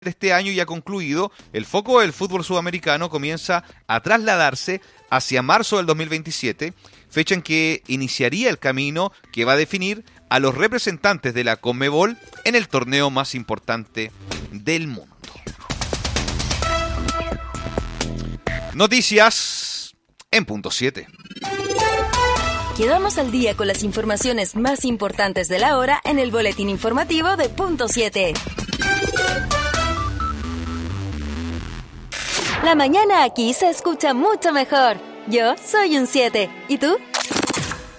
de este año ya concluido, el foco del fútbol sudamericano comienza a trasladarse hacia marzo del 2027, fecha en que iniciaría el camino que va a definir a los representantes de la Conmebol en el torneo más importante del mundo. Noticias en punto 7. Quedamos al día con las informaciones más importantes de la hora en el boletín informativo de punto 7. La mañana aquí se escucha mucho mejor. Yo soy un 7. ¿Y tú?